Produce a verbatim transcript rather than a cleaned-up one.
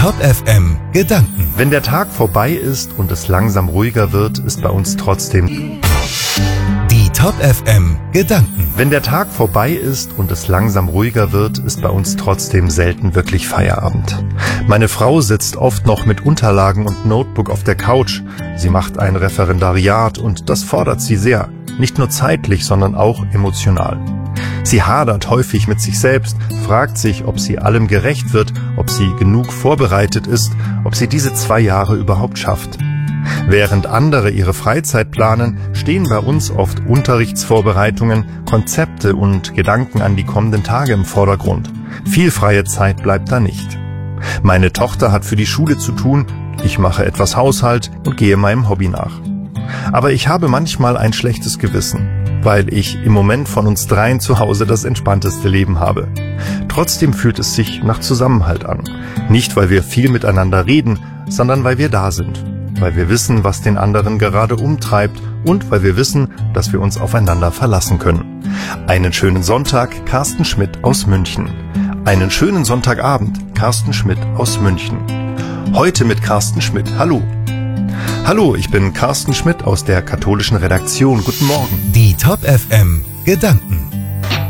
Top F M Gedanken. Wenn der Tag vorbei ist und es langsam ruhiger wird, ist bei uns trotzdem... Die Top F M Gedanken. Wenn der Tag vorbei ist und es langsam ruhiger wird, ist bei uns trotzdem selten wirklich Feierabend. Meine Frau sitzt oft noch mit Unterlagen und Notebook auf der Couch. Sie macht ein Referendariat und das fordert sie sehr. Nicht nur zeitlich, sondern auch emotional. Sie hadert häufig mit sich selbst, fragt sich, ob sie allem gerecht wird, ob sie genug vorbereitet ist, ob sie diese zwei Jahre überhaupt schafft. Während andere ihre Freizeit planen, stehen bei uns oft Unterrichtsvorbereitungen, Konzepte und Gedanken an die kommenden Tage im Vordergrund. Viel freie Zeit bleibt da nicht. Meine Tochter hat für die Schule zu tun, ich mache etwas Haushalt und gehe meinem Hobby nach. Aber ich habe manchmal ein schlechtes Gewissen, weil ich im Moment von uns dreien zu Hause das entspannteste Leben habe. Trotzdem fühlt es sich nach Zusammenhalt an. Nicht, weil wir viel miteinander reden, sondern weil wir da sind. Weil wir wissen, was den anderen gerade umtreibt und weil wir wissen, dass wir uns aufeinander verlassen können. Einen schönen Sonntag, Carsten Schmidt aus München. Einen schönen Sonntagabend, Carsten Schmidt aus München. Heute mit Carsten Schmidt. Hallo. Hallo, ich bin Carsten Schmidt aus der katholischen Redaktion. Guten Morgen. Die Top F M Gedanken.